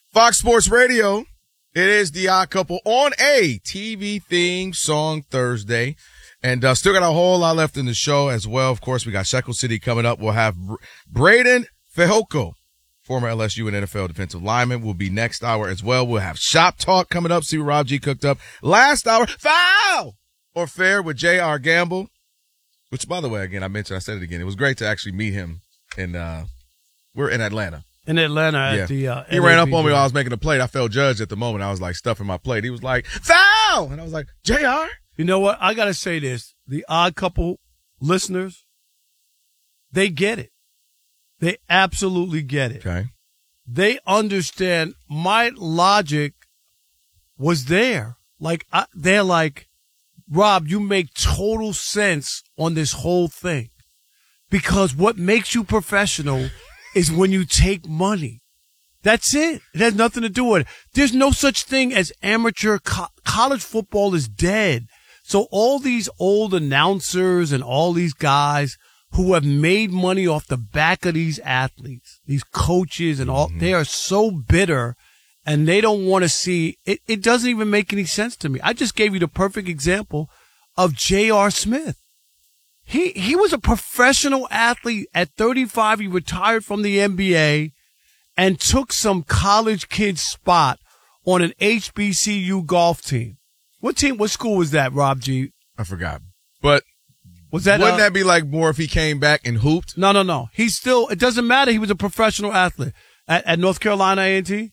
Fox Sports Radio. It is the Odd Couple on a TV theme song Thursday. And still got a whole lot left in the show as well. Of course, we got Shekel City coming up. We'll have Braden Fehoko, former LSU and NFL defensive lineman, will be next hour as well. We'll have Shop Talk coming up. See what Rob G cooked up. Last hour, foul or fair with J.R. Gamble, which, by the way, again, I said it again. It was great to actually meet him. And we're in Atlanta. In Atlanta at the he ran up on me while I was making a plate. I felt judged at the moment. I was like stuffing my plate. He was like, foul! And I was like, JR? You know what? I got to say this. The Odd Couple listeners, they get it. They absolutely get it. Okay. They understand my logic was there. They're like, Rob, you make total sense on this whole thing. Because what makes you professional is when you take money. That's it. It has nothing to do with it. There's no such thing as amateur. College football is dead. So all these old announcers and all these guys who have made money off the back of these athletes, these coaches and all, they are so bitter and they don't want to see it. It doesn't even make any sense to me. I just gave you the perfect example of J.R. Smith. He was a professional athlete. At 35, he retired from the NBA and took some college kid's spot on an HBCU golf team. What school was that, Rob G? I forgot. But wouldn't that be like more if he came back and hooped? No. It doesn't matter. He was a professional athlete at North Carolina A&T.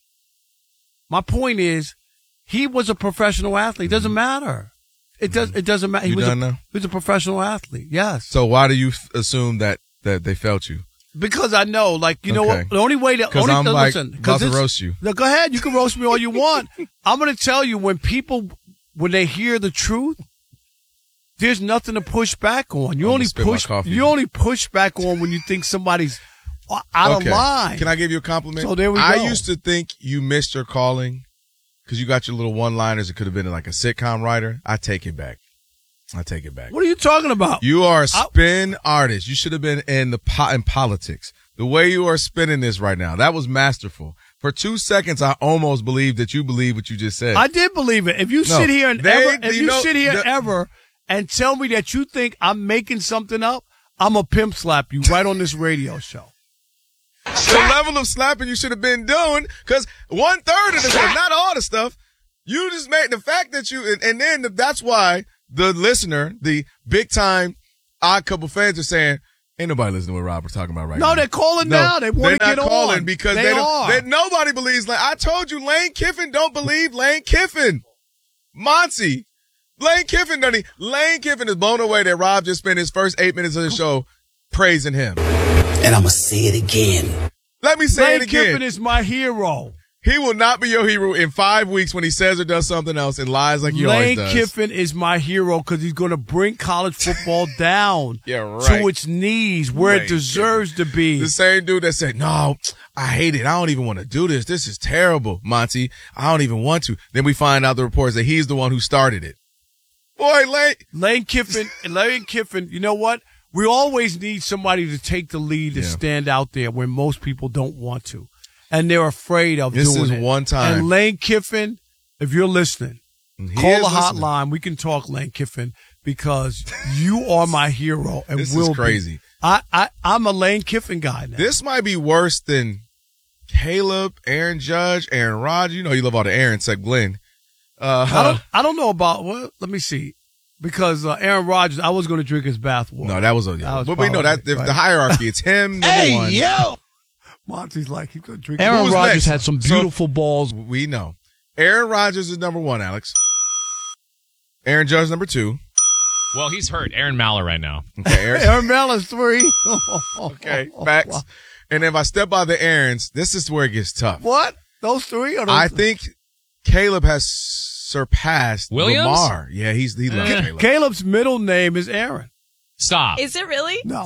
My point is, he was a professional athlete. It doesn't matter. It doesn't matter. He was a professional athlete. Yes. So why do you assume that they felt you? Because I know, know what? The only way that about to roast you. No, go ahead. You can roast me all you want. I'm going to tell you when they hear the truth, there's nothing to push back on. You only push back on when you think somebody's out of line. Can I give you a compliment? So there we go. I used to think you missed your calling because you got your little one-liners. It could have been like a sitcom writer. I take it back. What are you talking about? You are a spin artist. You should have been in politics. The way you are spinning this right now, that was masterful. For 2 seconds, I almost believed that you believed what you just said. I did believe it. If you sit here ever and tell me that you think I'm making something up, I'm a pimp slap you right on this radio show. The level of slapping you should have been doing, because 1/3 of this, not all the stuff, you just made the fact that and then that's why the listener, the big time Odd Couple fans are saying, ain't nobody listening to what Robert's talking about right now. No, they're calling now. They want to get on. They're not calling because nobody believes. I told you, Lane Kiffin don't believe Lane Kiffin. Monty. Lane Kiffin is blown away that Rob just spent his first 8 minutes of the show praising him. And I'm going to say it again. Let me say it again. Lane Kiffin is my hero. He will not be your hero in 5 weeks when he says or does something else and lies like he always does. Lane Kiffin is my hero because he's going to bring college football down to its knees where it deserves to be. The same dude that said, no, I hate it. I don't even want to do this. This is terrible, Monty. I don't even want to. Then we find out the reports that he's the one who started it. Boy, Lane Kiffin, you know what? We always need somebody to take the lead to stand out there when most people don't want to. And they're afraid of doing it. This is one time. And Lane Kiffin, if you're listening, call the hotline. We can talk, Lane Kiffin, because you are my hero. And this is crazy. I'm a Lane Kiffin guy now. This might be worse than Caleb, Aaron Judge, Aaron Rodgers. You know you love all the Aaron, except Glenn. I don't know about let me see. Because Aaron Rodgers, I was going to drink his bathwater. No, that was but we know that the hierarchy. It's him, number one. Hey, yo! Monty's like, he's going to drink. Aaron Rodgers had some beautiful balls. We know. Aaron Rodgers is number one, Alex. Aaron Judge number 2. Well, he's hurt. Aaron Mallett right now. Okay, Aaron Mallett's 3. Okay, facts. And if I step by the Aarons, this is where it gets tough. What? Those 3? I think Caleb has surpassed Williams? Lamar. Yeah, he loves Caleb. Caleb's middle name is Aaron. Stop. Is it really? No.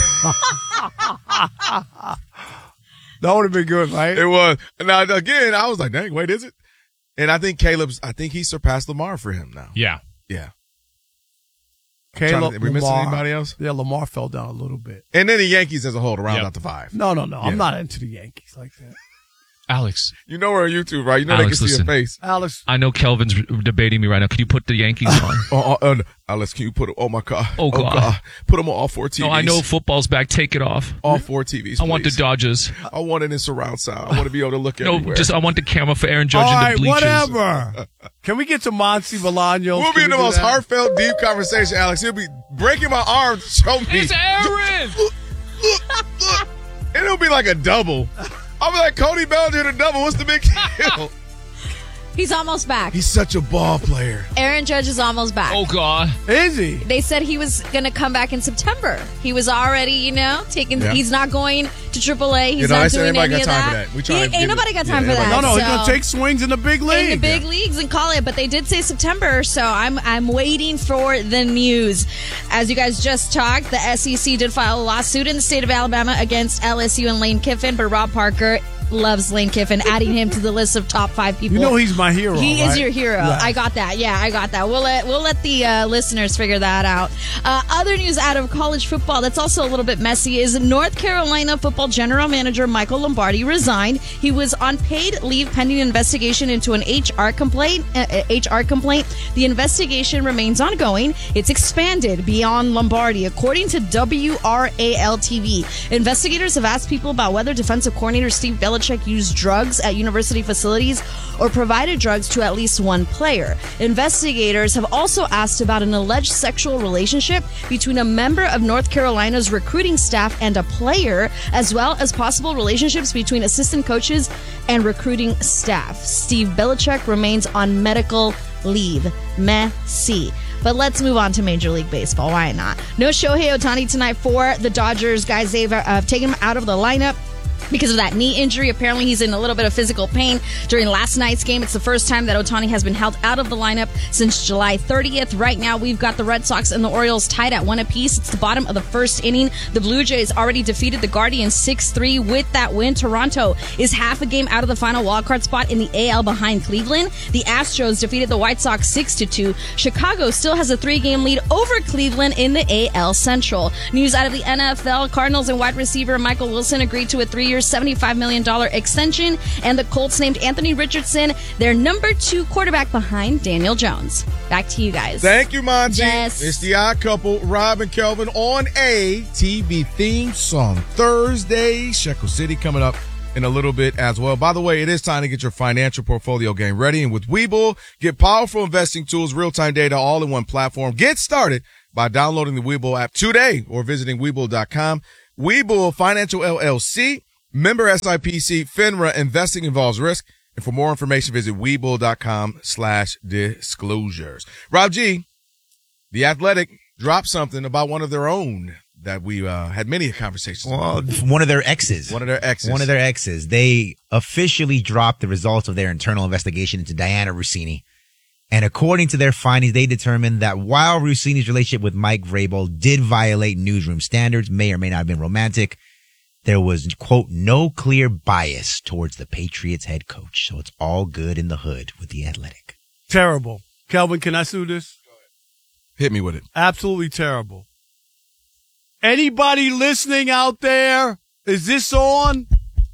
That would have been good, right? It was. Now, again, I was like, dang, wait, is it? And I think he surpassed Lamar for him now. Yeah. Yeah. Caleb, are we missing anybody else? Yeah, Lamar fell down a little bit. And then the Yankees as a whole to round out the 5. No. I'm not into the Yankees like that. Alex, You know we're on YouTube, right? You know Alex, they can see your listen. face. Alex, I know Kelvin's debating me right now. Can you put the Yankees on? Alex, can you put it? Oh my God. Oh, God. Put them on all 4 TVs. No, I know football's back. Take it off. All 4 TVs. I want the please. Dodgers. I want it in surround sound. I want to be able to look No, everywhere. I want the camera for Aaron Judge all and right, the bleachers. whatever. Can we get to Monty Bolaños? We'll be in the most heartfelt, deep conversation, Alex. He'll be breaking my arm to show me. It's Aaron. Look. And it'll be like a double. I'll be like, Cody Bellinger to double. What's the big deal? He's almost back. He's such a ball player. Aaron Judge is almost back. Oh, God. Is he? They said he was going to come back in September. He was already, taking. Yeah. He's not going to AAA. He's I not said doing anybody any got of time that. for that. We trying to Ain't get nobody it. got time Yeah, for that. No, he's so- going to take swings in the big league. in the big leagues and call it, but they did say September, so I'm waiting for the news. As you guys just talked, the SEC did file a lawsuit in the state of Alabama against LSU and Lane Kiffin, but Rob Parker loves Lane Kiffin, adding him to the list of top 5 people. You know he's my hero. He right? is your hero. Yeah. I got that. Yeah, I got that. We'll let the listeners figure that out. Other news out of college football that's also a little bit messy is North Carolina football general manager Michael Lombardi resigned. He was on paid leave pending investigation into an HR complaint. The investigation remains ongoing. It's expanded beyond Lombardi, according to WRAL-TV. Investigators have asked people about whether defensive coordinator Steve Belichick used drugs at university facilities or provided drugs to at least one player. Investigators have also asked about an alleged sexual relationship between a member of North Carolina's recruiting staff and a player, as well as possible relationships between assistant coaches and recruiting staff. Steve Belichick remains on medical leave. Messy. But let's move on to Major League Baseball. Why not? No Shohei Ohtani tonight for the Dodgers. Guys, they've taken him out of the lineup because of that knee injury. Apparently, he's in a little bit of physical pain during last night's game. It's the first time that Ohtani has been held out of the lineup since July 30th. Right now, we've got the Red Sox and the Orioles tied at 1 apiece. It's the bottom of the first inning. The Blue Jays already defeated the Guardians 6-3 with that win. Toronto is half a game out of the final wildcard spot in the AL behind Cleveland. The Astros defeated the White Sox 6-2. Chicago still has a 3-game lead over Cleveland in the AL Central. News out of the NFL, Cardinals and wide receiver Michael Wilson agreed to a 3-year, $75 million extension, and the Colts named Anthony Richardson their number 2 quarterback behind Daniel Jones. Back to you guys. Thank you, Monty. Yes. It's the Odd Couple, Rob and Kelvin, on a TV theme song Thursday. Shekel City coming up in a little bit as well. By the way, it is time to get your financial portfolio game ready. And with Webull, get powerful investing tools, real-time data, all in one platform. Get started by downloading the Webull app today or visiting Webull.com. Webull Financial LLC, member SIPC, FINRA. Investing involves risk. And for more information, visit Webull.com/disclosures. Rob G, The Athletic, dropped something about one of their own that we had many conversations Well, about. one of their exes. One of their exes. One of their exes. They officially dropped the results of their internal investigation into Diana Rossini. And according to their findings, they determined that while Rossini's relationship with Mike Vrabel did violate newsroom standards, may or may not have been romantic, there was, quote, no clear bias towards the Patriots head coach. So it's all good in the hood with The Athletic. Terrible. Kelvin, can I sue this? Hit me with it. Absolutely terrible. Anybody listening out there? Is this on?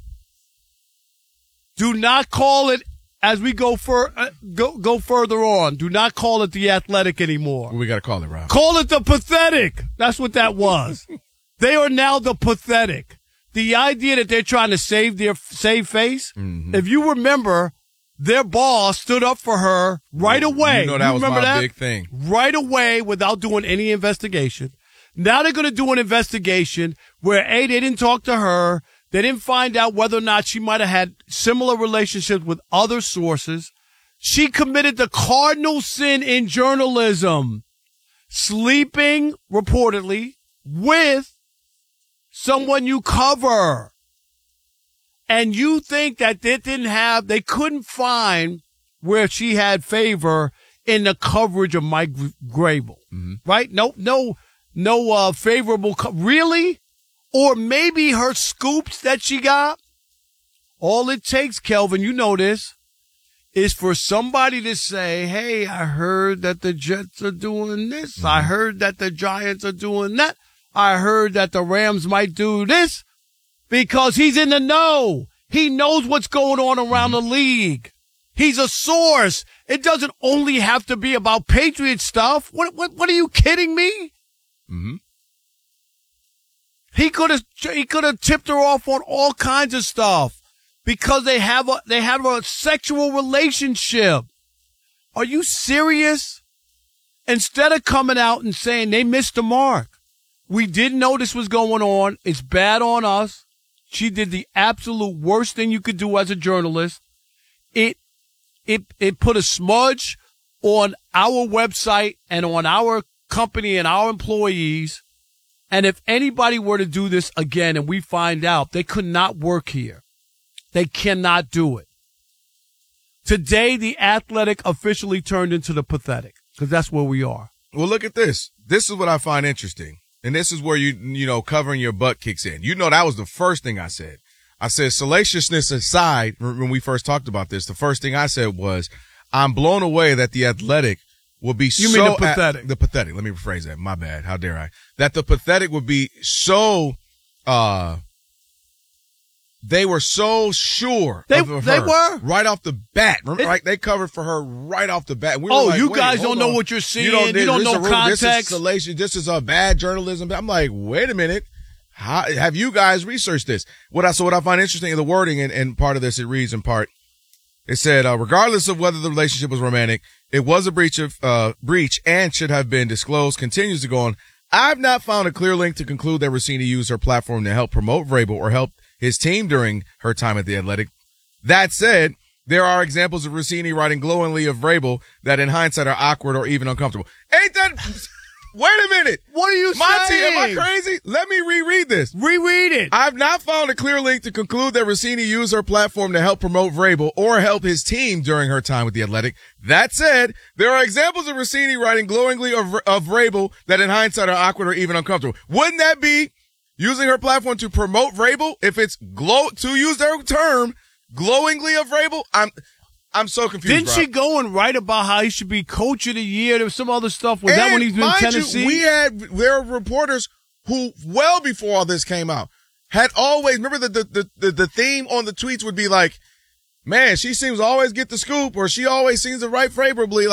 Do not call it as we go go further on. Do not call it The Athletic anymore. We got to call it, Rob. Call it The Pathetic. That's what that was. They are now The Pathetic. The idea that they're trying to save face. Mm-hmm. If you remember, their boss stood up for her right away. You know that was remember my that? big thing. Right away without doing any investigation. Now they're going to do an investigation where, A, they didn't talk to her. They didn't find out whether or not she might have had similar relationships with other sources. She committed the cardinal sin in journalism, sleeping, reportedly, with someone you cover. And you think that they couldn't find where she had favor in the coverage of Mike Vrabel, right? No favorable, really? Or maybe her scoops that she got. All it takes, Kelvin, you know this, is for somebody to say, hey, I heard that the Jets are doing this. I heard that the Giants are doing that. I heard that the Rams might do this, because he's in the know. He knows what's going on around the league. He's a source. It doesn't only have to be about Patriot stuff. What are you kidding me? Mm-hmm. He could have tipped her off on all kinds of stuff because they have a sexual relationship. Are you serious? Instead of coming out and saying they missed the mark, we didn't know this was going on. It's bad on us. She did the absolute worst thing you could do as a journalist. It put a smudge on our website and on our company and our employees. And if anybody were to do this again and we find out, they could not work here. They cannot do it. Today, the athletic officially turned into the pathetic because that's where we are. Well, look at this. This is what I find interesting. And this is where you know, covering your butt kicks in. You know, that was the first thing I said. I said, salaciousness aside, when we first talked about this, the first thing I said was, I'm blown away that the athletic will be You mean the pathetic. The pathetic. Let me rephrase that. My bad. How dare I? That the pathetic would be so, they were so sure of her they were right off the bat. Remember, right? They covered for her right off the bat. We were like, you wait, guys hold don't know on. what you're seeing. You don't know context. This is salacious. This is a bad journalism. I'm like, wait a minute. How, have you guys researched this? What I find interesting in the wording and part of this, it reads in part, it said, regardless of whether the relationship was romantic, it was a breach and should have been disclosed. Continues to go on. I've not found a clear link to conclude that Rossini used her platform to help promote Vrabel or help his team during her time at the Athletic. That said, there are examples of Rossini writing glowingly of Vrabel that in hindsight are awkward or even uncomfortable. Ain't that... Wait a minute. What are you Monty, saying? am I crazy? Let me reread this. Reread it. I've not found a clear link to conclude that Rossini used her platform to help promote Vrabel or help his team during her time with the Athletic. That said, there are examples of Rossini writing glowingly of Vrabel that in hindsight are awkward or even uncomfortable. Wouldn't that be using her platform to promote Vrabel? If it's to use their term, glowingly of Vrabel? I'm so confused. Didn't Rob. she go and write about how he should be coach of the year? There was some other stuff. Was that when he's in Tennessee? There were reporters who, well before all this came out, had always, remember the theme on the tweets would be like, man, she seems to always get the scoop, or she always seems to write favorably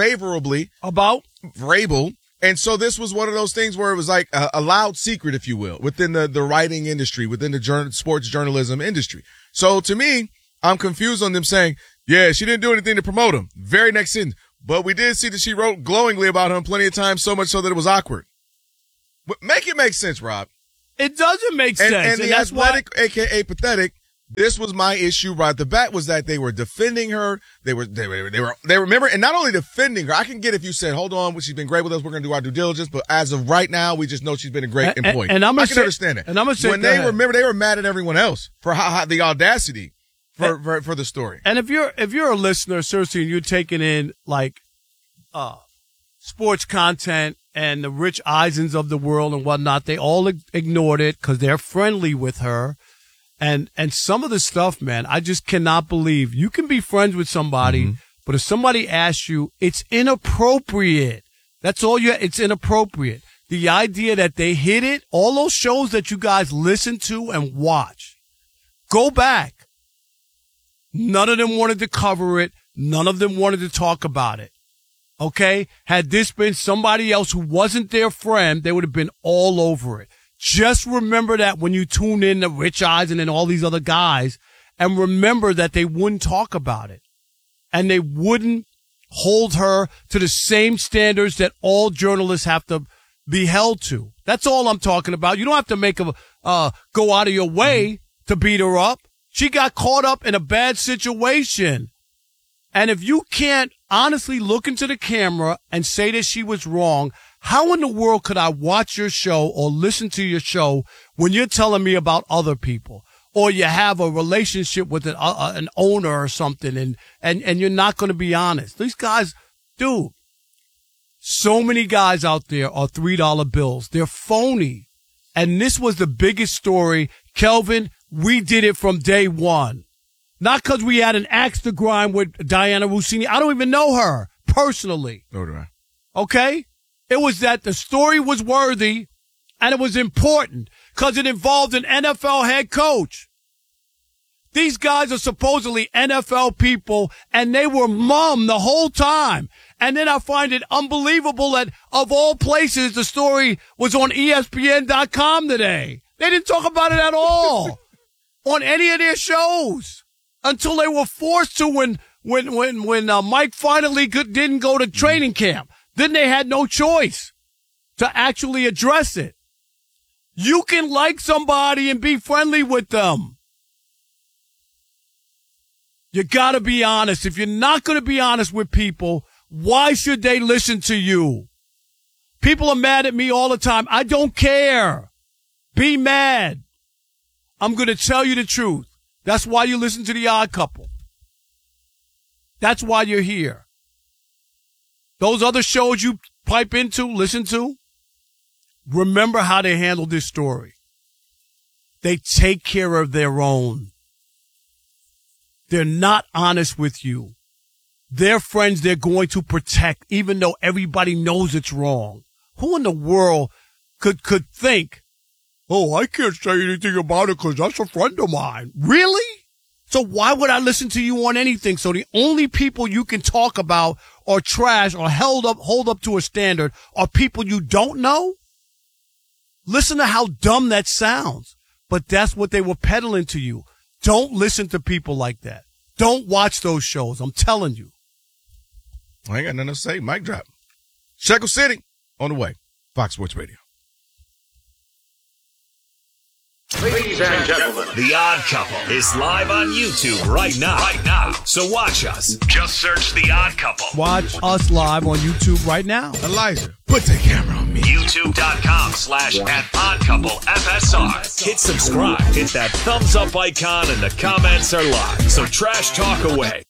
about Vrabel. And so this was one of those things where it was like a loud secret, if you will, within the writing industry, within the sports journalism industry. So to me, I'm confused on them saying, yeah, she didn't do anything to promote him. Very next sentence. But we did see that she wrote glowingly about him plenty of times, so much so that it was awkward. But make it make sense, Rob. It doesn't make sense. And the that's Athletic, a.k.a. pathetic, this was my issue right at the bat, was that they were defending her. They were, remember, and not only defending her, I can get if you said, hold on, she's been great with us, we're going to do our due diligence, but as of right now, we just know she's been a great employee. And I can understand that. And I'm going to say, when they were mad at everyone else for how the audacity for the story. And if you're a listener, seriously, and you're taking in like sports content and the Rich Eisens of the world and whatnot, they all ignored it because they're friendly with her. And some of the stuff, man, I just cannot believe. You can be friends with somebody, but if somebody asks you, it's inappropriate. That's all it's inappropriate. The idea that they hid it, all those shows that you guys listen to and watch, go back. None of them wanted to cover it. None of them wanted to talk about it. Okay? Had this been somebody else who wasn't their friend, they would have been all over it. Just remember that when you tune in to Rich Eisen and all these other guys, and remember that they wouldn't talk about it. And they wouldn't hold her to the same standards that all journalists have to be held to. That's all I'm talking about. You don't have to make go out of your way to beat her up. She got caught up in a bad situation. And if you can't honestly look into the camera and say that she was wrong, how in the world could I watch your show or listen to your show when you're telling me about other people? Or you have a relationship with an owner or something and you're not going to be honest. These guys, dude, so many guys out there are $3 bills. They're phony. And this was the biggest story. Kelvin, we did it from day one. Not because we had an axe to grind with Diana Rossini. I don't even know her personally. Nor do I. Okay? It was that the story was worthy and it was important because it involved an NFL head coach. These guys are supposedly NFL people, and they were mum the whole time. And then I find it unbelievable that, of all places, the story was on ESPN.com today. They didn't talk about it at all on any of their shows until they were forced to when Mike finally didn't go to training camp. Then they had no choice to actually address it. You can like somebody and be friendly with them. You gotta be honest. If you're not gonna be honest with people, why should they listen to you? People are mad at me all the time. I don't care. Be mad. I'm gonna tell you the truth. That's why you listen to The Odd Couple. That's why you're here. Those other shows you pipe into, listen to, remember how they handled this story. They take care of their own. They're not honest with you. Their friends they're going to protect, even though everybody knows it's wrong. Who in the world could think, oh, I can't say anything about it because that's a friend of mine. Really? So why would I listen to you on anything? So the only people you can talk about or trash or hold up to a standard are people you don't know? Listen to how dumb that sounds. But that's what they were peddling to you. Don't listen to people like that. Don't watch those shows. I'm telling you. I ain't got nothing to say. Mic drop. Shekel City on the way. Fox Sports Radio. Ladies and gentlemen, The Odd Couple is live on YouTube right now. So watch us. Just search The Odd Couple. Watch us live on YouTube right now. Elijah, put the camera on me. YouTube.com/@oddcouplefsr. Hit subscribe. Hit that thumbs up icon and the comments are live. So trash talk away.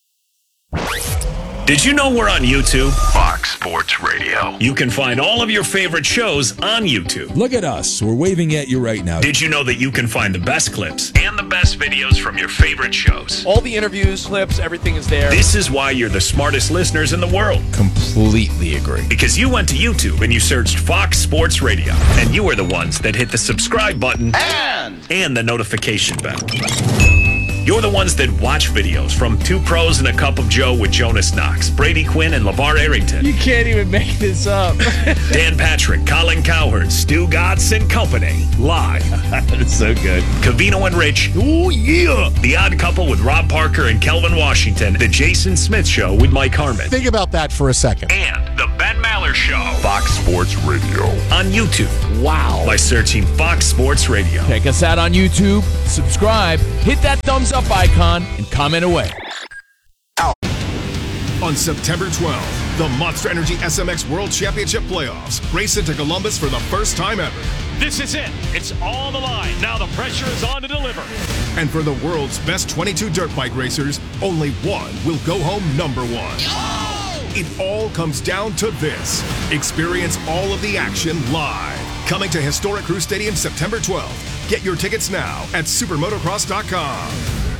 Did you know we're on YouTube? Fox Sports Radio. You can find all of your favorite shows on YouTube. Look at us. We're waving at you right now. Did you know that you can find the best clips and the best videos from your favorite shows? All the interviews, clips, everything is there. This is why you're the smartest listeners in the world. Completely agree. Because you went to YouTube and you searched Fox Sports Radio. And you are the ones that hit the subscribe button and the notification bell. You're the ones that watch videos from Two Pros and a Cup of Joe with Jonas Knox, Brady Quinn, and LeVar Arrington. You can't even make this up. Dan Patrick, Colin Cowherd, Stu Gatz and Company. Live. That's so good. Covino and Rich. Oh, yeah. The Odd Couple with Rob Parker and Kelvin Washington. The Jason Smith Show with Mike Harmon. Think about that for a second. And The Ben Maller Show. Fox Sports Radio. On YouTube. Wow. By searching Fox Sports Radio. Check us out on YouTube, subscribe, hit that thumbs up icon, and comment away. On September 12th, the Monster Energy SMX World Championship Playoffs race into Columbus for the first time ever. This is it. It's all on the line. Now the pressure is on to deliver. And for the world's best 22 dirt bike racers, only one will go home number one. It all comes down to this. Experience all of the action live. Coming to Historic Crew Stadium September 12th. Get your tickets now at supermotocross.com.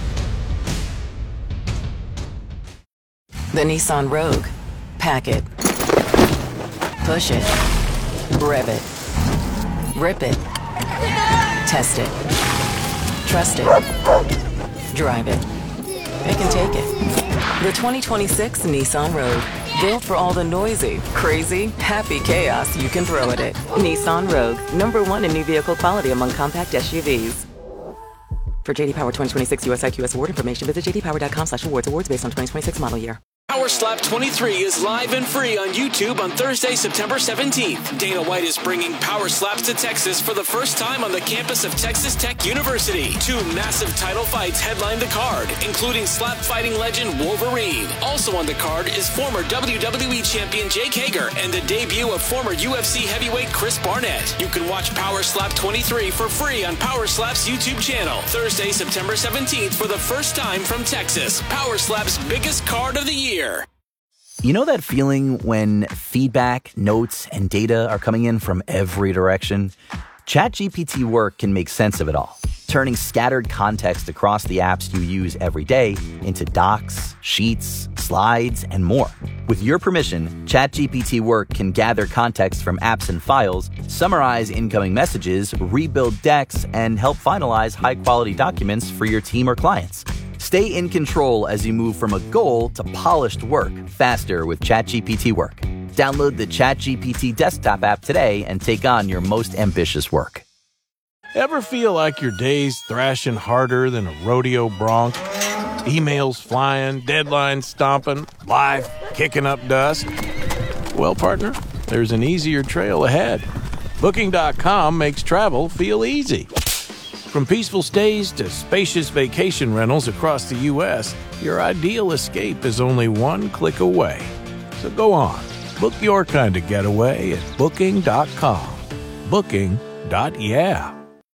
The Nissan Rogue. Pack it. Push it. Rev it. Rip it. Test it. Trust it. Drive it. It can take it. The 2026 Nissan Rogue. Built for all the noisy, crazy, happy chaos you can throw at it. Nissan Rogue. #1 in new vehicle quality among compact SUVs. For JD Power 2026 USIQS award information, visit jdpower.com/awards. Awards based on 2026 model year. Power Slap 23 is live and free on YouTube on Thursday, September 17th. Dana White is bringing Power Slaps to Texas for the first time on the campus of Texas Tech University. 2 massive title fights headline the card, including slap fighting legend Wolverine. Also on the card is former WWE champion Jake Hager and the debut of former UFC heavyweight Chris Barnett. You can watch Power Slap 23 for free on Power Slap's YouTube channel. Thursday, September 17th for the first time from Texas. Power Slap's biggest card of the year. You know that feeling when feedback, notes, and data are coming in from every direction? ChatGPT Work can make sense of it all, turning scattered context across the apps you use every day into docs, sheets, slides, and more. With your permission, ChatGPT Work can gather context from apps and files, summarize incoming messages, rebuild decks, and help finalize high-quality documents for your team or clients. Stay in control as you move from a goal to polished work faster with ChatGPT Work. Download the ChatGPT desktop app today and take on your most ambitious work. Ever feel like your day's thrashing harder than a rodeo bronc? Emails flying, deadlines stomping, life kicking up dust? Well, partner, there's an easier trail ahead. Booking.com makes travel feel easy. From peaceful stays to spacious vacation rentals across the U.S., your ideal escape is only one click away. So go on, book your kind of getaway at Booking.com. Booking.yeah.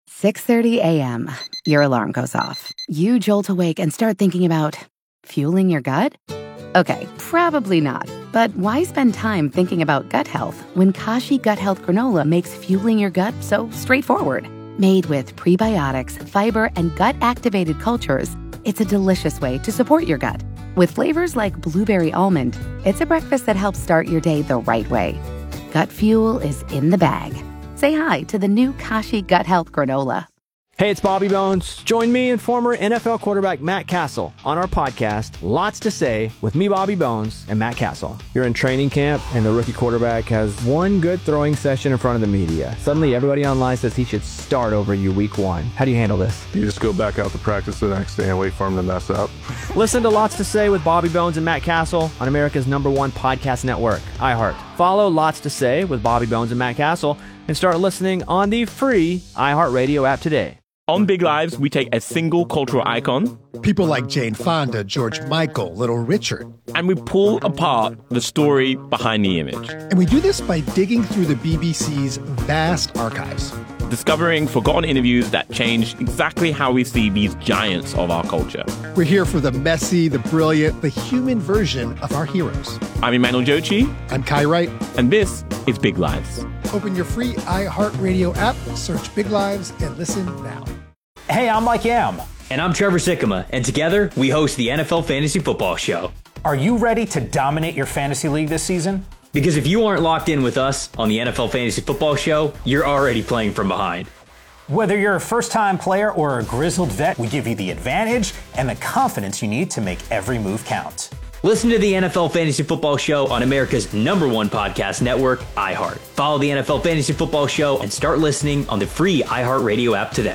6:30 a.m. Your alarm goes off. You jolt awake and start thinking about fueling your gut? Okay, probably not. But why spend time thinking about gut health when Kashi Gut Health Granola makes fueling your gut so straightforward? Made with prebiotics, fiber, and gut-activated cultures, it's a delicious way to support your gut. With flavors like blueberry almond, it's a breakfast that helps start your day the right way. Gut fuel is in the bag. Say hi to the new Kashi Gut Health Granola. Hey, it's Bobby Bones. Join me and former NFL quarterback Matt Castle on our podcast, Lots to Say, with me, Bobby Bones, and Matt Castle. You're in training camp, and the rookie quarterback has one good throwing session in front of the media. Suddenly, everybody online says he should start over you week one. How do you handle this? You just go back out to practice the next day and wait for him to mess up. Listen to Lots to Say with Bobby Bones and Matt Castle on America's #1 podcast network, iHeart. Follow Lots to Say with Bobby Bones and Matt Castle and start listening on the free iHeartRadio app today. On Big Lives, we take a single cultural icon, people like Jane Fonda, George Michael, Little Richard, and we pull apart the story behind the image. And we do this by digging through the BBC's vast archives, discovering forgotten interviews that changed exactly how we see these giants of our culture. We're here for the messy, the brilliant, the human version of our heroes. I'm Emmanuel Jochi. I'm Kai Wright. And this is Big Lives. Open your free iHeartRadio app, search Big Lives, and listen now. Hey, I'm Mike Yam. And I'm Trevor Sikkema. And together, we host the NFL Fantasy Football Show. Are you ready to dominate your fantasy league this season? Because if you aren't locked in with us on the NFL Fantasy Football Show, you're already playing from behind. Whether you're a first-time player or a grizzled vet, we give you the advantage and the confidence you need to make every move count. Listen to the NFL Fantasy Football Show on America's #1 podcast network, iHeart. Follow the NFL Fantasy Football Show and start listening on the free iHeartRadio app today.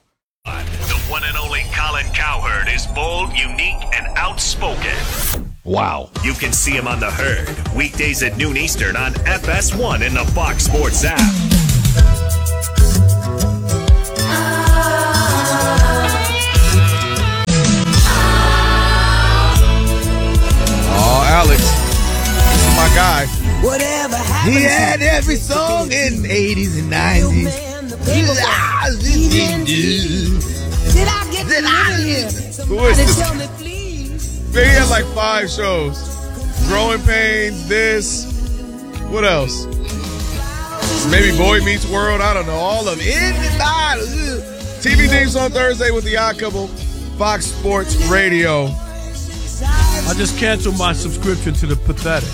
The one and only Colin Cowherd is bold, unique, and outspoken. Wow. You can see him on The Herd, weekdays at noon Eastern on FS1 in the Fox Sports app. Oh, Alex, this is my guy. Whatever happened? He had every song in the 80s and 90s. Did I get here? Who is this? Man, he had like 5 shows. Growing Pains, this. What else? Maybe Boy Meets World. I don't know. All of it. TV Things on Thursday with the Odd Couple. Fox Sports Radio. I just canceled my subscription to the Pathetic.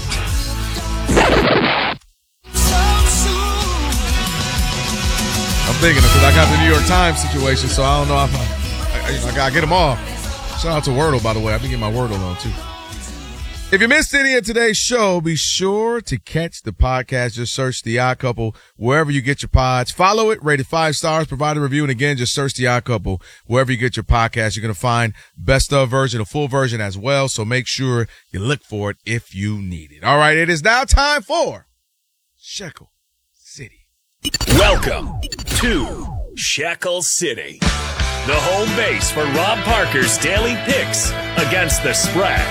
I'm thinking because I got the New York Times situation, so I don't know if I gotta get them all. Shout out to Wordle, by the way. I've been getting my Wordle on too. If you missed any of today's show, be sure to catch the podcast. Just search The Odd Couple wherever you get your pods. Follow it, rate it 5 stars, provide a review, and again, just search The Odd Couple wherever you get your podcast. You're going to find best of version, a full version as well, so make sure you look for it if you need it. All right, it is now time for Shekel City. Welcome to Shekel City, the home base for Rob Parker's daily picks against the spread.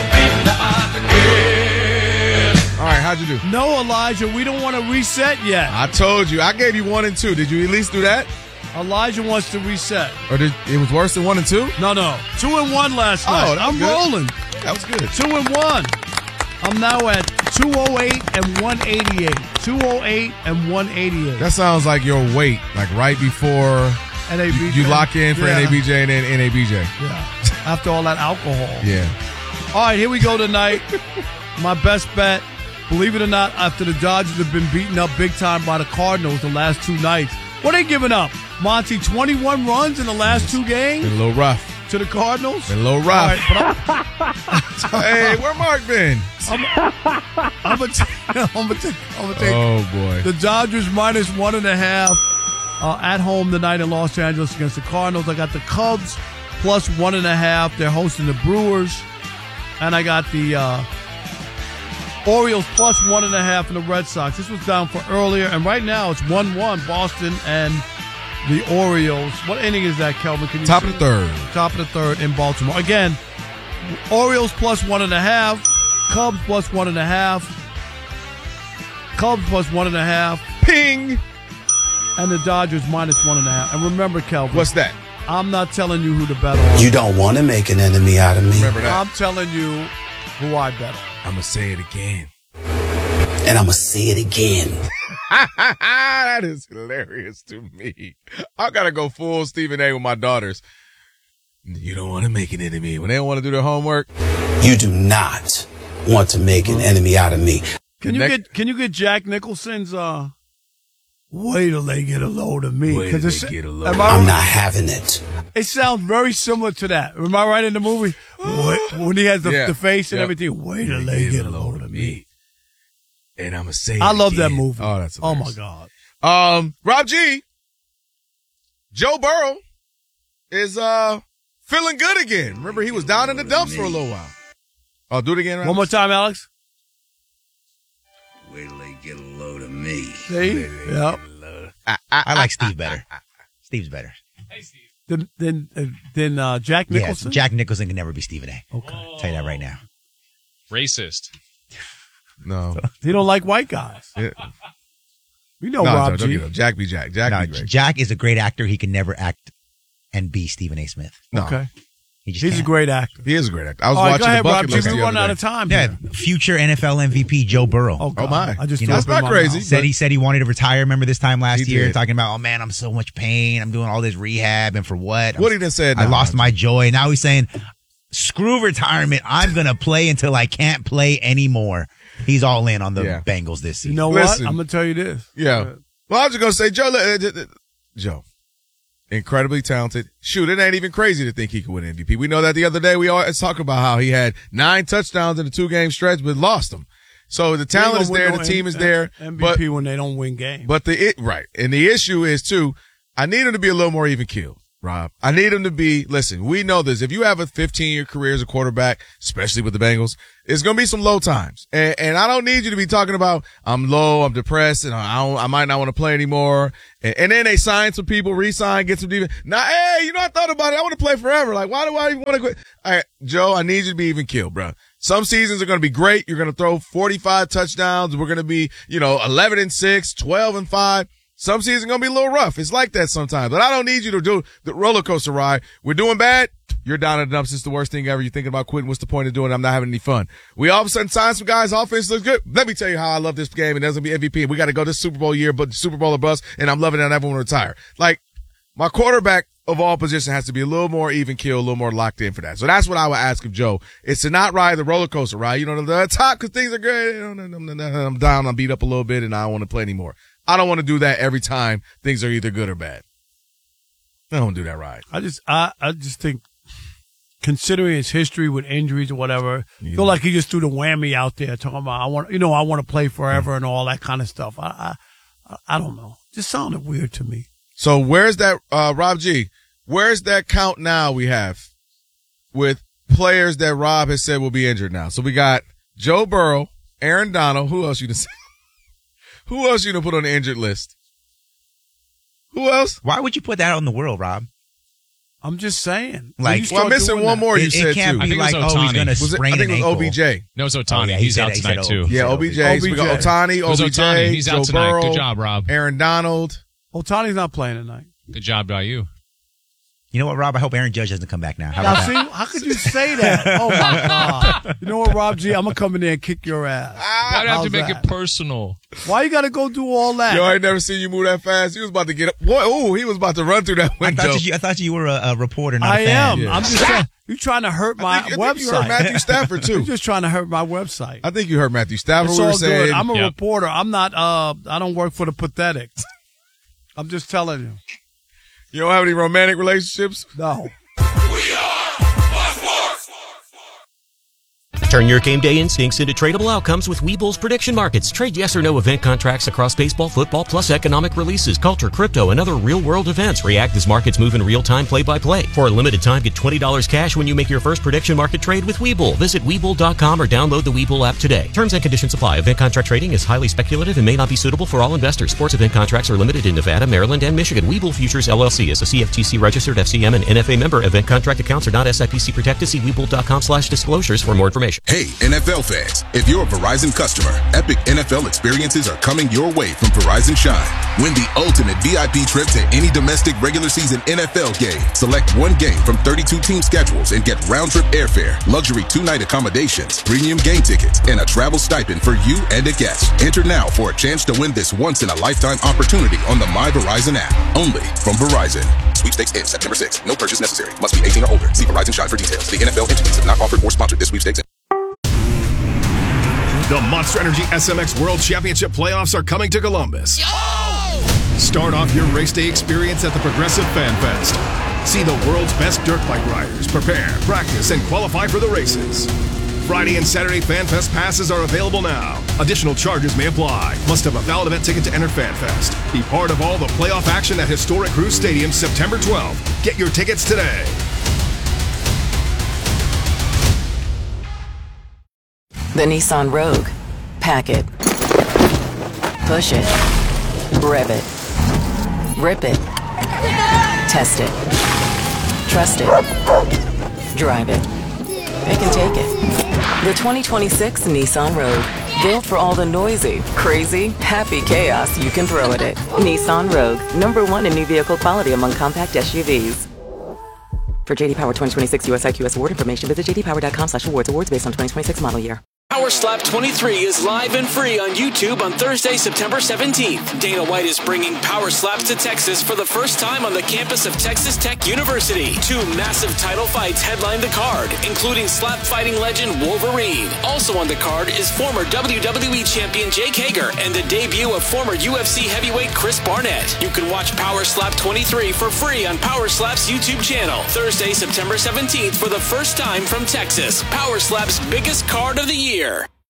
All right, how'd you do? No, Elijah, we don't want to reset yet. I told you. I gave you 1 and 2. Did you at least do that? Elijah wants to reset. Or it was worse than 1 and 2? No. 2 and 1 last night. I'm good. rolling. That was good. 2 and 1. I'm now at 208 and 188. 208 and 188. That sounds like your weight, like right before NABJ. You lock in for NABJ and then NABJ. Yeah. After all that alcohol. Yeah. All right, here we go tonight. My best bet, believe it or not, after the Dodgers have been beaten up big time by the Cardinals the last 2 nights. What are they giving up? Monty, 21 runs in the last 2 games? Been a little rough. To the Cardinals? Been a little rough. Hey, where Mark been? I'm gonna take. Oh, boy. The Dodgers -1.5 at home tonight in Los Angeles against the Cardinals. I got the Cubs +1.5. They're hosting the Brewers. And I got the Orioles +1.5 in the Red Sox. This was down for earlier. And right now it's 1-1, Boston and the Orioles. What inning is that, Kelvin? Can you Top of the third. Top of the third in Baltimore. Again, Orioles +1.5. Cubs +1.5. Cubs +1.5. Ping! And the Dodgers -1.5. And remember, Kelvin. What's that? I'm not telling you who to bet on. You don't want to make an enemy out of me. Remember that. I'm telling you who I bet on. I'm going to say it again. And I'm going to say it again. That is hilarious to me. I got to go full Stephen A with my daughters. You don't want to make an enemy. When they don't want to do their homework. You do not want to make an enemy out of me. Can you get Jack Nicholson's wait till they get a load of me? Wait till they get a load. I'm not having it. It sounds very similar to that. Am I right in the movie? When he has the face and everything. Wait till they get a load of me. And I'm going to say it I love again. that movie. Oh, that's hilarious. Oh, my God. Rob G, Joe Burrow is feeling good again. Remember, he was down in the dumps for a little while. Oh, do it again, Alex. One more time, Alex. Wait till they get a load of me. See? Yep. I like Steve better. Steve's better. Hey, Steve. Then Jack Nicholson? Yes, Jack Nicholson can never be Stephen A. Okay. I'll tell you that right now. Racist. No. He don't like white guys. Yeah. We know Rob G. Jack be Jack. Jack be great. Jack is a great actor. He can never act and be Stephen A. Smith. No. Okay. He's a great actor. He is a great actor. I was All right, watching go ahead, the Rob bucket G. list We the run other out day. of time Yeah, here. future NFL MVP Joe Burrow. Oh my! I just That's not crazy. He said he wanted to retire. Remember this time last He year, did. talking about, oh man, I'm so much pain. I'm doing all this rehab, and for what? What he done said I now, lost Roger. my joy. Now he's saying, screw retirement. I'm gonna play until I can't play anymore. He's all in on the Bengals this season. You know Listen. what? I'm going to tell you this. Yeah. Well, I was just going to say, Joe, incredibly talented. Shoot, it ain't even crazy to think he could win MVP. We know that the other day we always talk about how he had 9 touchdowns in a 2-game stretch, but lost them. So the talent is there, the team is there. MVP when they don't win games. But right. And the issue is too, I need him to be a little more even keeled, Rob. I need him to be, listen, we know this. If you have a 15-year career as a quarterback, especially with the Bengals, it's going to be some low times. And I don't need you to be talking about, I'm low, I'm depressed, and I might not want to play anymore. And then they sign some people, re-sign, get some defense. Now, hey, I thought about it. I want to play forever. Like, why do I even want to quit? All right, Joe, I need you to be even keeled, bro. Some seasons are going to be great. You're going to throw 45 touchdowns. We're going to be, 11-6, 12-5. Some seasons are going to be a little rough. It's like that sometimes. But I don't need you to do the roller coaster ride. We're doing bad. You're down in the dumps. It's the worst thing ever. You're thinking about quitting. What's the point of doing it? I'm not having any fun. We all of a sudden sign some guys. Offense looks good. Let me tell you how I love this game. And there's going to be MVP. We got to go this Super Bowl year, but Super Bowl or bust. And I'm loving it. And everyone retire. Like, my quarterback of all positions has to be a little more even keel, a little more locked in for that. So that's what I would ask of Joe. It's to not ride the roller coaster ride. The top because things are great. I'm down. I'm beat up a little bit and I don't want to play anymore. I don't want to do that every time things are either good or bad. I don't do that ride. I just think, considering his history with injuries or whatever, feel like he just threw the whammy out there talking about I want to play forever and all that kind of stuff. I don't know. Just sounded weird to me. So where's that, Rob G? Where's that count now we have with players that Rob has said will be injured now? So we got Joe Burrow, Aaron Donald. Who else you to say? Who else you to put on the injured list? Who else? Why would you put that out in the world, Rob? I'm just saying. Like, I'm missing one more. You said it can't too. be like, oh, he's going to sprain an ankle. I think it was OBJ. No, it's Otani. yeah, he's said out it. He tonight, said too. Yeah, OBJ. So we got Otani, It was OBJ, Otani. He's Joe out tonight. Burrow, Good job, Rob. Aaron Donald. Otani's not playing tonight. Good job by you. You know what, Rob? I hope Aaron Judge doesn't come back now. How Now, about see, that? how could you say that? Oh, my God. You know what, Rob G? I'm going to come in there and kick your ass. Why'd you have to make that? it personal? Why you got to go do all that? Yo, I ain't never seen you move that fast. He was about to get up. Boy, he was about to run through that window. I thought you were a reporter, not I a fan. am. Yeah. I'm just saying. You're trying to hurt my I think website. you heard Matthew Stafford, too. You're just trying to hurt my website. I think you heard Matthew Stafford. It's We were all saying. good. I'm a reporter. I'm not, I don't work for the pathetic. I'm just telling you. You don't have any romantic relationships? No. Turn your game day instincts into tradable outcomes with Webull's prediction markets. Trade yes or no event contracts across baseball, football, plus economic releases, culture, crypto, and other real-world events. React as markets move in real time, play-by-play. For a limited time, get $20 cash when you make your first prediction market trade with Webull. Visit Webull.com or download the Webull app today. Terms and conditions apply. Event contract trading is highly speculative and may not be suitable for all investors. Sports event contracts are limited in Nevada, Maryland, and Michigan. Webull Futures, LLC is a CFTC-registered FCM and NFA member. Event contract accounts are not SIPC protected. See Webull.com/disclosures for more information. Hey, NFL fans, if you're a Verizon customer, epic NFL experiences are coming your way from Verizon Shine. Win the ultimate VIP trip to any domestic regular season NFL game. Select one game from 32 team schedules and get round-trip airfare, luxury 2-night accommodations, premium game tickets, and a travel stipend for you and a guest. Enter now for a chance to win this once-in-a-lifetime opportunity on the My Verizon app. Only from Verizon. Sweepstakes ends September 6th. No purchase necessary. Must be 18 or older. See Verizon Shine for details. The NFL entities have not offered or sponsored this sweepstakes. The Monster Energy SMX World Championship playoffs are coming to Columbus. Start off your race day experience at the Progressive Fan Fest. See the world's best dirt bike riders prepare, practice, and qualify for the races. Friday and Saturday Fan Fest passes are available now. Additional charges may apply. Must have a valid event ticket to enter Fan Fest. Be part of all the playoff action at historic Cruz Stadium September 12th. Get your tickets today. The Nissan Rogue. Pack it. Push it. Rev it. Rip it. Test it. Trust it. Drive it. It can take it. The 2026 Nissan Rogue. Built for all the noisy, crazy, happy chaos you can throw at it. Nissan Rogue. #1 in new vehicle quality among compact SUVs. For JD Power 2026 USIQS award information, visit jdpower.com/awards. Awards based on 2026 model year. Power Slap 23 is live and free on YouTube on Thursday, September 17th. Dana White is bringing Power Slaps to Texas for the first time on the campus of Texas Tech University. 2 massive title fights headline the card, including slap fighting legend Wolverine. Also on the card is former WWE champion Jake Hager and the debut of former UFC heavyweight Chris Barnett. You can watch Power Slap 23 for free on Power Slap's YouTube channel. Thursday, September 17th for the first time from Texas. Power Slap's biggest card of the year.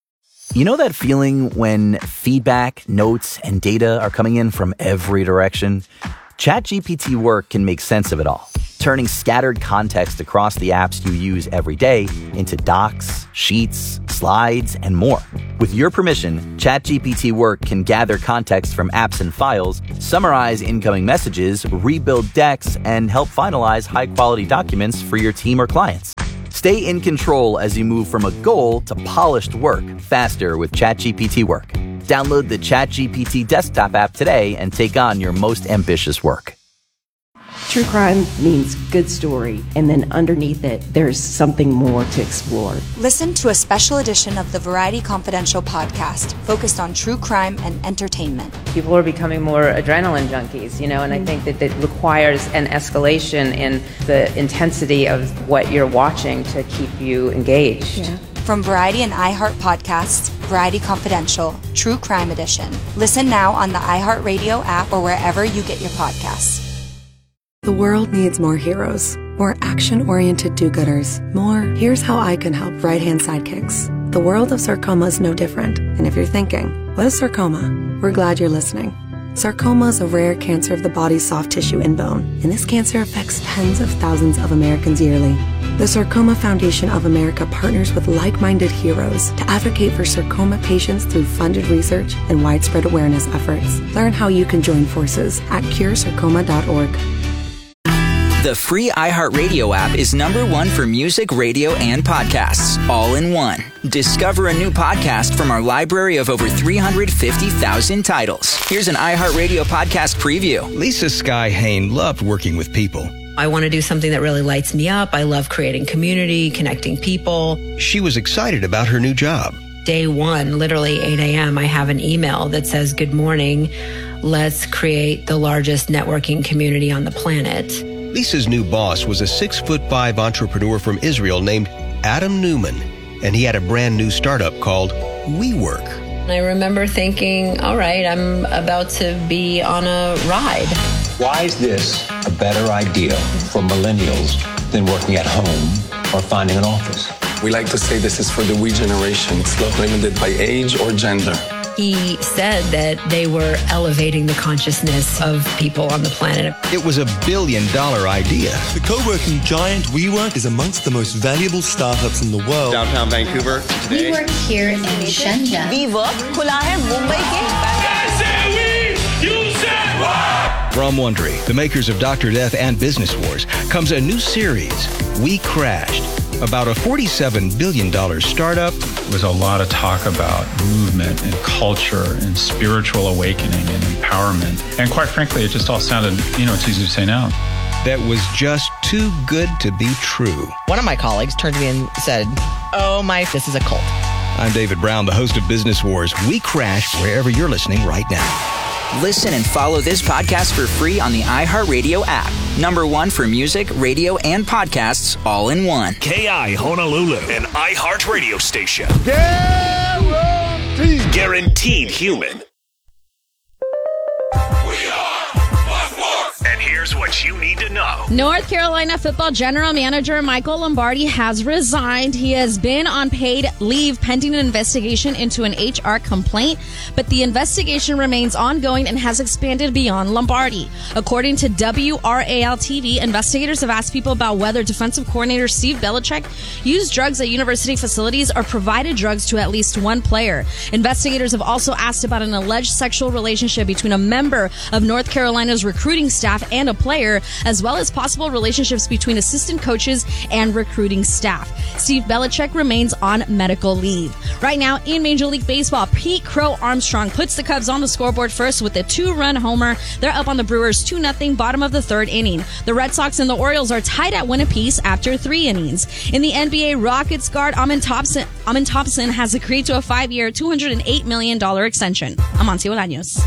You know that feeling when feedback, notes, and data are coming in from every direction? ChatGPT Work can make sense of it all, turning scattered context across the apps you use every day into docs, sheets, slides, and more. With your permission, ChatGPT Work can gather context from apps and files, summarize incoming messages, rebuild decks, and help finalize high-quality documents for your team or clients. Stay in control as you move from a goal to polished work faster with ChatGPT Work. Download the ChatGPT desktop app today and take on your most ambitious work. True crime means good story, and then underneath it, there's something more to explore. Listen to a special edition of the Variety Confidential podcast focused on true crime and entertainment. People are becoming more adrenaline junkies, and I think that it requires an escalation in the intensity of what you're watching to keep you engaged. Yeah. From Variety and iHeart podcasts, Variety Confidential, True Crime Edition. Listen now on the iHeartRadio app or wherever you get your podcasts. The world needs more heroes, more action-oriented do-gooders, more here's how I can help right-hand sidekicks. The world of sarcoma is no different, and if you're thinking, what is sarcoma? We're glad you're listening. Sarcoma is a rare cancer of the body's soft tissue and bone, and this cancer affects tens of thousands of Americans yearly. The Sarcoma Foundation of America partners with like-minded heroes to advocate for sarcoma patients through funded research and widespread awareness efforts. Learn how you can join forces at curesarcoma.org. The free iHeartRadio app is #1 for music, radio, and podcasts, all in one. Discover a new podcast from our library of over 350,000 titles. Here's an iHeartRadio podcast preview. Lisa Sky Hain loved working with people. I want to do something that really lights me up. I love creating community, connecting people. She was excited about her new job. Day one, literally 8 a.m., I have an email that says, "Good morning. Let's create the largest networking community on the planet." Lisa's new boss was a 6'5" entrepreneur from Israel named Adam Newman, and he had a brand new startup called WeWork. I remember thinking, all right, I'm about to be on a ride. Why is this a better idea for millennials than working at home or finding an office? We like to say this is for the we generation. It's not limited by age or gender. He said that they were elevating the consciousness of people on the planet. It was $1 billion idea. The co-working giant WeWork is amongst the most valuable startups in the world. Downtown Vancouver today. We work here in Shenzhen. WeWork खुला है मुंबई के। From Wondery, the makers of Dr. Death and Business Wars, comes a new series, We Crashed, about a $47 billion startup. There was a lot of talk about movement and culture and spiritual awakening and empowerment. And quite frankly, it just all sounded, it's easy to say now. That was just too good to be true. One of my colleagues turned to me and said, this is a cult. I'm David Brown, the host of Business Wars. We Crashed wherever you're listening right now. Listen and follow this podcast for free on the iHeartRadio app. #1 for music, radio, and podcasts all in one. KI Honolulu, an iHeart radio station. Guaranteed human. And here's what you need to know. North Carolina football general manager Michael Lombardi has resigned. He has been on paid leave pending an investigation into an HR complaint, but the investigation remains ongoing and has expanded beyond Lombardi. According to WRAL-TV, investigators have asked people about whether defensive coordinator Steve Belichick used drugs at university facilities or provided drugs to at least one player. Investigators have also asked about an alleged sexual relationship between a member of North Carolina's recruiting staff and a player, as well as possible relationships between assistant coaches and recruiting staff. Steve Belichick remains on medical leave. Right now in Major League Baseball, Pete Crow Armstrong puts the Cubs on the scoreboard first with a 2-run homer. They're up on the Brewers 2-0, bottom of the third inning. The Red Sox and the Orioles are tied at 1 apiece after 3 innings. In the NBA, Rockets guard Amin Thompson has agreed to a 5-year, $208 million extension. I'm Amancio Bolaños.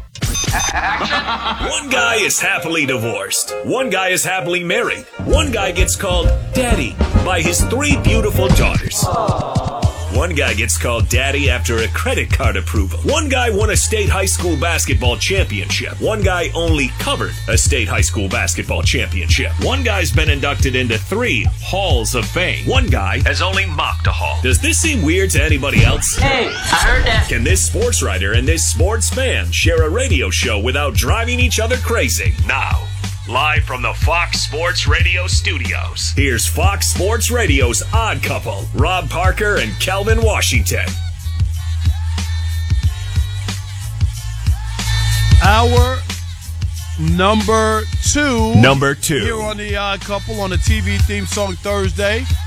One guy is happily divorced. One guy is happily married. One guy gets called daddy by his 3 beautiful daughters. One guy gets called daddy after a credit card approval. One guy won a state high school basketball championship. One guy only covered a state high school basketball championship. One guy's been inducted into 3 halls of fame. One guy has only mocked a hall. Does this seem weird to anybody else? Hey, I heard that. Can this sports writer and this sports fan share a radio show without driving each other crazy? Now, live from the Fox Sports Radio studios, here's Fox Sports Radio's Odd Couple, Rob Parker and Kelvin Washington. Hour number 2. Number 2. Here on the Odd Couple on the TV theme song Thursday.